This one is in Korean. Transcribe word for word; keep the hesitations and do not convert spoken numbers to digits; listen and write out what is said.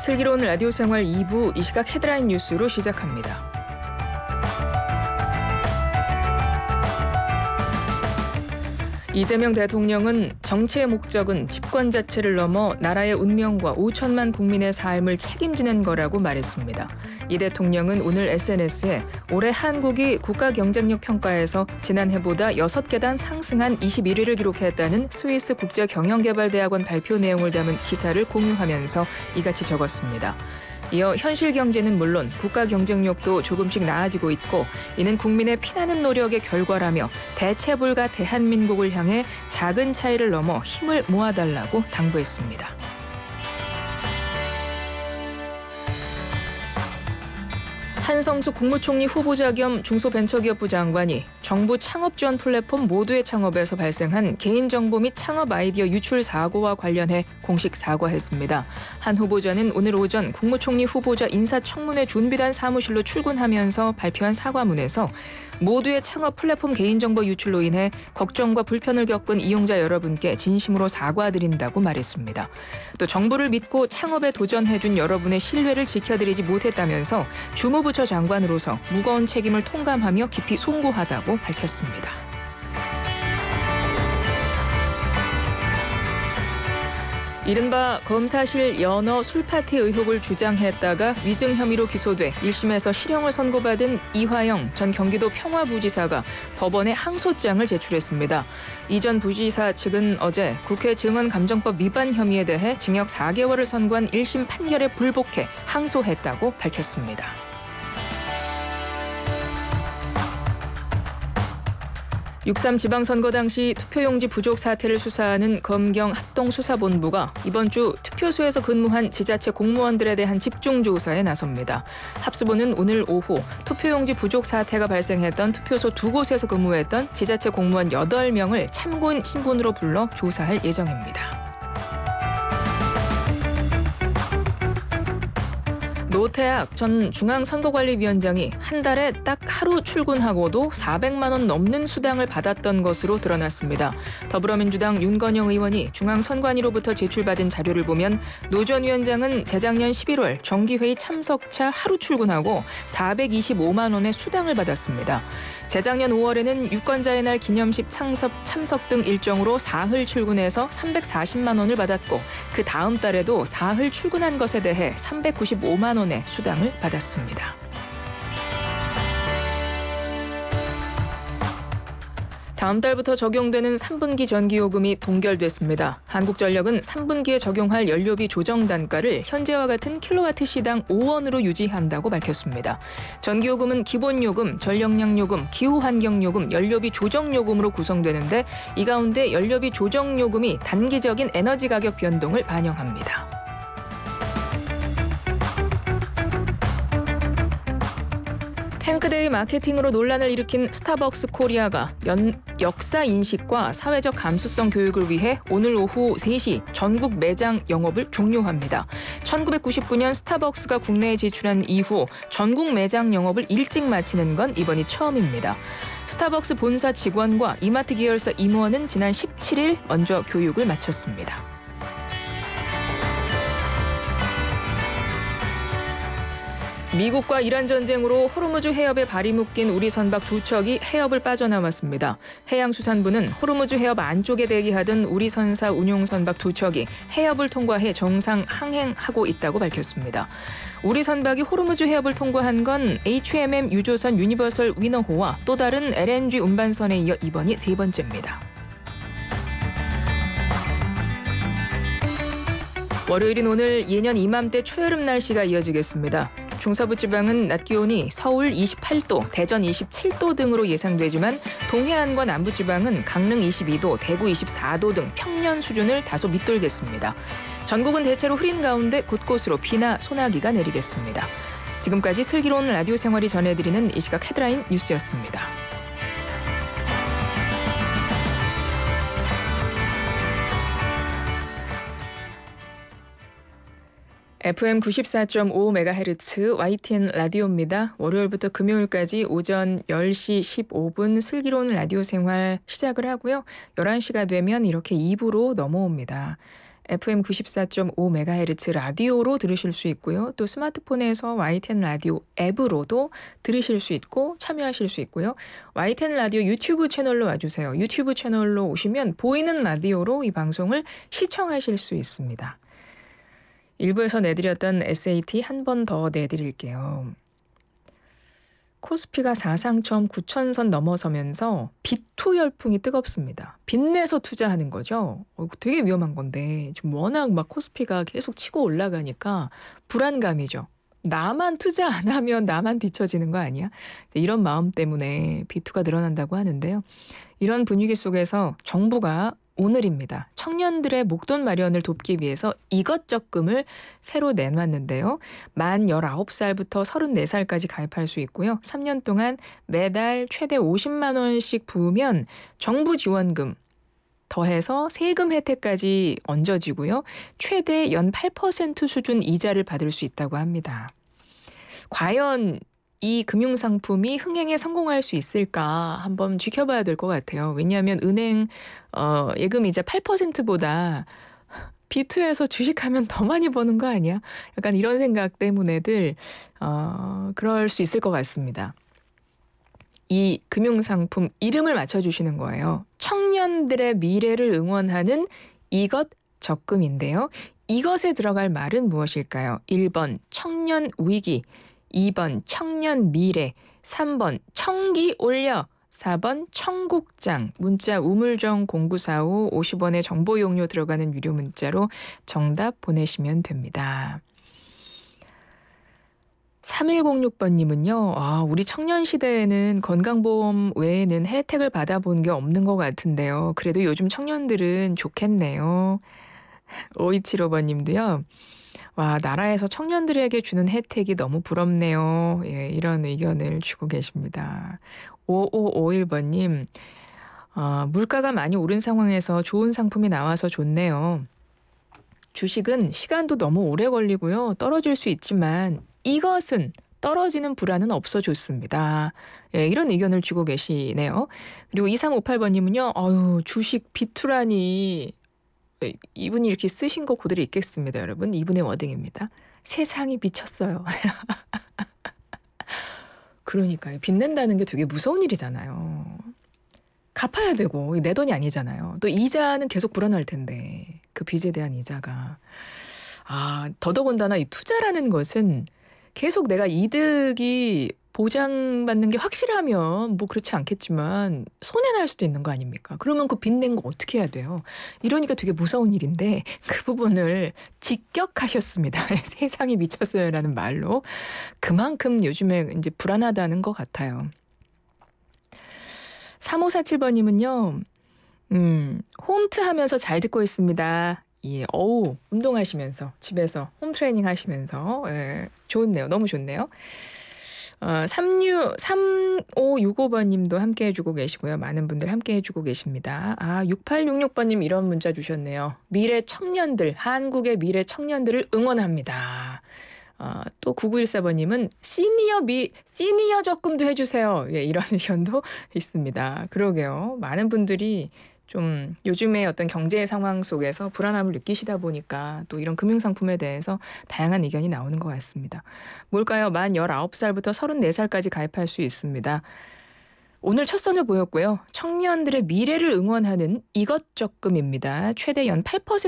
슬기로운 라디오 생활 이 부 이 시각 헤드라인 뉴스로 시작합니다. 이재명 대통령은 정치의 목적은 집권 자체를 넘어 나라의 운명과 오천만 국민의 삶을 책임지는 거라고 말했습니다. 이 대통령은 오늘 에스엔에스에 올해 한국이 국가 경쟁력 평가에서 지난해보다 여섯 계단 상승한 이십일 위를 기록했다는 스위스 국제경영개발대학원 발표 내용을 담은 기사를 공유하면서 이같이 적었습니다. 이어 현실 경제는 물론 국가 경쟁력도 조금씩 나아지고 있고 이는 국민의 피나는 노력의 결과라며 대체 불가 대한민국을 향해 작은 차이를 넘어 힘을 모아달라고 당부했습니다. 한성수 국무총리 후보자 겸 중소벤처기업부 장관이 정부 창업 지원 플랫폼 모두의 창업에서 발생한 개인정보 및 창업 아이디어 유출 사고와 관련해 공식 사과했습니다. 한 후보자는 오늘 오전 국무총리 후보자 인사청문회 준비단 사무실로 출근하면서 발표한 사과문에서 모두의 창업 플랫폼 개인정보 유출로 인해 걱정과 불편을 겪은 이용자 여러분께 진심으로 사과드린다고 말했습니다. 또 정부를 믿고 창업에 도전해준 여러분의 신뢰를 지켜드리지 못했다면서 주무부처 장관으로서 무거운 책임을 통감하며 깊이 송구하다고 밝혔습니다. 이른바 검사실 연어 술파티 의혹을 주장했다가 위증 혐의로 기소돼 일 심에서 실형을 선고받은 이화영 전 경기도 평화부지사가 법원에 항소장을 제출했습니다. 이 전 부지사 측은 어제 국회 증언감정법 위반 혐의에 대해 징역 사 개월을 선고한 일 심 판결에 불복해 항소했다고 밝혔습니다. 육삼 지방선거 당시 투표용지 부족 사태를 수사하는 검경 합동수사본부가 이번 주 투표소에서 근무한 지자체 공무원들에 대한 집중조사에 나섭니다. 합수부는 오늘 오후 투표용지 부족 사태가 발생했던 투표소 두 곳에서 근무했던 지자체 공무원 여덟 명을 참고인 신분으로 불러 조사할 예정입니다. 노태악 전 중앙선거관리위원장이 한 달에 딱 하루 출근하고도 사백만 원 넘는 수당을 받았던 것으로 드러났습니다. 더불어민주당 윤건영 의원이 중앙선관위로부터 제출받은 자료를 보면 노 전 위원장은 재작년 십일월 정기회의 참석차 하루 출근하고 사백이십오만 원의 수당을 받았습니다. 재작년 오월에는 유권자의 날 기념식 참석, 참석 등 일정으로 사흘 출근해서 삼백사십만 원을 받았고 그 다음 달에도 사흘 출근한 것에 대해 삼백구십오만 원의 수당을 받았습니다. 다음 달부터 적용되는 삼 분기 전기요금이 동결됐습니다. 한국전력은 삼 분기에 적용할 연료비 조정 단가를 현재와 같은 킬로와트 시당 오 원으로 유지한다고 밝혔습니다. 전기요금은 기본요금, 전력량요금, 기후환경요금, 연료비 조정요금으로 구성되는데 이 가운데 연료비 조정요금이 단기적인 에너지 가격 변동을 반영합니다. 탱크데이 마케팅으로 논란을 일으킨 스타벅스 코리아가 연, 역사 인식과 사회적 감수성 교육을 위해 오늘 오후 세 시 전국 매장 영업을 종료합니다. 천구백구십구 년 스타벅스가 국내에 진출한 이후 전국 매장 영업을 일찍 마치는 건 이번이 처음입니다. 스타벅스 본사 직원과 이마트 계열사 임원은 지난 십칠 일 먼저 교육을 마쳤습니다. 미국과 이란 전쟁으로 호르무즈 해협에 발이 묶인 우리 선박 두 척이 해협을 빠져나왔습니다. 해양수산부는 호르무즈 해협 안쪽에 대기하던 우리 선사 운용 선박 두 척이 해협을 통과해 정상 항행하고 있다고 밝혔습니다. 우리 선박이 호르무즈 해협을 통과한 건 에이치엠엠 유조선 유니버설 위너호와 또 다른 엘엔지 운반선에 이어 이번이 세 번째입니다. 월요일인 오늘 예년 이맘때 초여름 날씨가 이어지겠습니다. 중서부 지방은 낮 기온이 서울 이십팔 도, 대전 이십칠 도 등으로 예상되지만 동해안과 남부 지방은 강릉 이십이 도, 대구 이십사 도 등 평년 수준을 다소 밑돌겠습니다. 전국은 대체로 흐린 가운데 곳곳으로 비나 소나기가 내리겠습니다. 지금까지 슬기로운 라디오 생활이 전해드리는 이 시각 헤드라인 뉴스였습니다. 에프엠 구십사 점 오 메가헤르츠 와이티엔 라디오입니다. 월요일부터 금요일까지 오전 열 시 십오 분 슬기로운 라디오 생활 시작을 하고요. 열한 시가 되면 이렇게 이 부로 넘어옵니다. 에프엠 구십사 점 오 메가헤르츠 라디오로 들으실 수 있고요. 또 스마트폰에서 와이티엔 라디오 앱으로도 들으실 수 있고 참여하실 수 있고요. 와이티엔 라디오 유튜브 채널로 와주세요. 유튜브 채널로 오시면 보이는 라디오로 이 방송을 시청하실 수 있습니다. 일부에서 내드렸던 에스에이티 한 번 더 내드릴게요. 코스피가 사상 처음 구천 선 넘어서면서 빚투 열풍이 뜨겁습니다. 빚내서 투자하는 거죠. 어, 되게 위험한 건데 지금 워낙 막 코스피가 계속 치고 올라가니까 불안감이죠. 나만 투자 안 하면 나만 뒤처지는 거 아니야? 이런 마음 때문에 빚투가 늘어난다고 하는데요. 이런 분위기 속에서 정부가 오늘입니다. 청년들의 목돈 마련을 돕기 위해서 이것저금을 새로 내놨는데요. 만 열아홉 살부터 서른네 살까지 가입할 수 있고요. 삼 년 동안 매달 최대 오십만 원씩 부으면 정부 지원금 더해서 세금 혜택까지 얹어지고요. 최대 연 팔 퍼센트 수준 이자를 받을 수 있다고 합니다. 과연 이 금융상품이 흥행에 성공할 수 있을까 한번 지켜봐야 될 것 같아요. 왜냐하면 은행 어, 예금이자 팔 퍼센트보다 비투에서 주식하면 더 많이 버는 거 아니야? 약간 이런 생각 때문에들 어, 그럴 수 있을 것 같습니다. 이 금융상품 이름을 맞춰주시는 거예요. 청년들의 미래를 응원하는 이것 적금인데요. 이것에 들어갈 말은 무엇일까요? 일 번 청년 위기, 이 번 청년 미래, 삼 번 청기 올려, 사 번 청국장. 문자 우물정 공구사오 오십 원의 정보 용료 들어가는 유료 문자로 정답 보내시면 됩니다. 삼일공육 번님은요. 아, 우리 청년 시대에는 건강보험 외에는 혜택을 받아본 게 없는 것 같은데요. 그래도 요즘 청년들은 좋겠네요. 오이칠오 번님도요. 와, 나라에서 청년들에게 주는 혜택이 너무 부럽네요. 예, 이런 의견을 주고 계십니다. 오오오일 번님, 어, 물가가 많이 오른 상황에서 좋은 상품이 나와서 좋네요. 주식은 시간도 너무 오래 걸리고요. 떨어질 수 있지만 이것은 떨어지는 불안은 없어졌습니다. 예, 이런 의견을 주고 계시네요. 그리고 이삼오팔 번님은요. 아유, 주식 비투라니. 이분이 이렇게 쓰신 거 그대로 읽겠습니다, 여러분. 이분의 워딩입니다. 세상이 미쳤어요. 그러니까요. 빚낸다는 게 되게 무서운 일이잖아요. 갚아야 되고 내 돈이 아니잖아요. 또 이자는 계속 불어날 텐데 그 빚에 대한 이자가. 아, 더더군다나 이 투자라는 것은 계속 내가 이득이 보장받는 게 확실하면 뭐 그렇지 않겠지만 손해날 수도 있는 거 아닙니까? 그러면 그 빚낸 거 어떻게 해야 돼요? 이러니까 되게 무서운 일인데 그 부분을 직격하셨습니다. 세상이 미쳤어요라는 말로. 그만큼 요즘에 이제 불안하다는 것 같아요. 삼오사칠 번님은요. 음, 홈트 하면서 잘 듣고 있습니다. 예, 어우, 운동하시면서 집에서 홈 트레이닝 하시면서 예, 좋네요. 너무 좋네요. 어, 삼오육오 번님도 함께 해주고 계시고요. 많은 분들 함께 해주고 계십니다. 아, 육팔육육 번님 이런 문자 주셨네요. 미래 청년들, 한국의 미래 청년들을 응원합니다. 어, 또 구구일사 번님은 시니어 미 시니어 적금도 해주세요. 예, 이런 의견도 있습니다. 그러게요. 많은 분들이 좀 요즘의 어떤 경제 상황 속에서 불안함을 느끼시다 보니까 또 이런 금융상품에 대해서 다양한 의견이 나오는 것 같습니다. 뭘까요? 만 열아홉 살부터 서른네 살까지 가입할 수 있습니다. 오늘 첫 선을 보였고요. 청년들의 미래를 응원하는 이것 적금입니다. 최대 연 팔 퍼센트